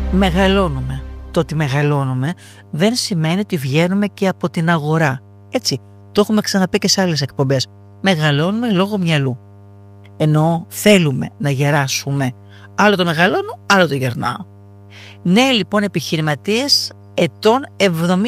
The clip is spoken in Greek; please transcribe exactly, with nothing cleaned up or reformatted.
μεγαλώνουμε. Το ότι μεγαλώνουμε δεν σημαίνει ότι βγαίνουμε και από την αγορά. Έτσι, το έχουμε ξαναπεί και σε άλλες εκπομπές. Μεγαλώνουμε λόγω μυαλού. Ενώ θέλουμε να γεράσουμε. Άλλο το μεγαλώνω, άλλο το γερνάω. Νέοι λοιπόν επιχειρηματίες ετών εβδομήντα